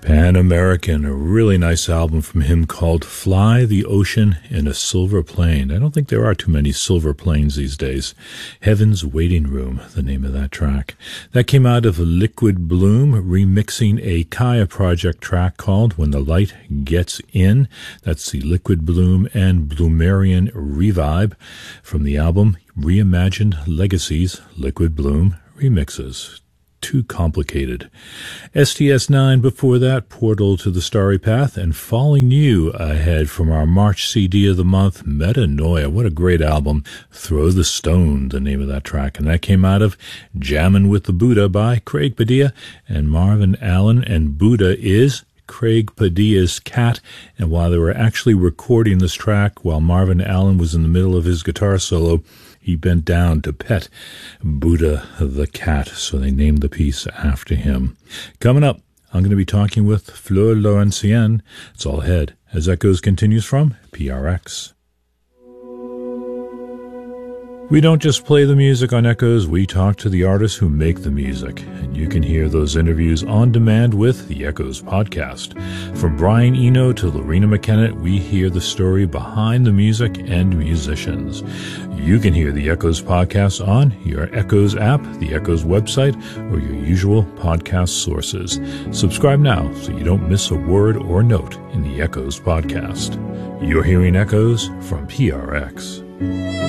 Pan American, a really nice album from him called Fly the Ocean in a Silver Plane. I don't think there are too many silver planes these days. Heaven's Waiting Room, the name of that track. That came out of Liquid Bloom, remixing a Kaya Project track called When the Light Gets In. That's the Liquid Bloom and Bloomerian Revive from the album Reimagined Legacies, Liquid Bloom Remixes. Too complicated. STS9 before that, Portal to the Starry Path, and Falling You ahead from our March CD of the month, Metanoia. What a great album. Throw the Stone, the name of that track. And that came out of Jammin' with the Buddha by Craig Padilla and Marvin Allen. And Buddha is Craig Padilla's cat. And while they were actually recording this track, while Marvin Allen was in the middle of his guitar solo, he bent down to pet Buddha the cat, so they named the piece after him. Coming up, I'm going to be talking with Fleur Laurentienne. It's all ahead as Echoes continues from PRX. We don't just play the music on Echoes, we talk to the artists who make the music. And you can hear those interviews on demand with the Echoes podcast. From Brian Eno to Lorena McKenna, we hear the story behind the music and musicians. You can hear the Echoes podcast on your Echoes app, the Echoes website, or your usual podcast sources. Subscribe now so you don't miss a word or note in the Echoes podcast. You're hearing Echoes from PRX.